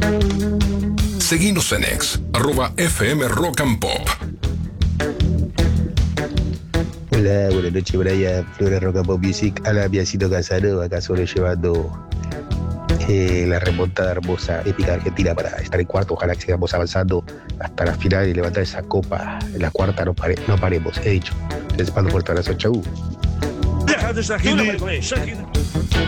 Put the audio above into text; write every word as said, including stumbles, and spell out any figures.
Seguinos en ex, arroba F M Rock and Pop. Hola, buenas noches, Brian. Flora Rock and Pop Music. A la Piacito Casado, acá sobrellevando eh, la remontada hermosa, épica de Argentina para estar en cuarto. Ojalá que sigamos avanzando hasta la final y levantar esa copa. En la cuarta no, pare, no paremos, he dicho. Les mando un fuerte abrazo, chau. Deja de exagerar.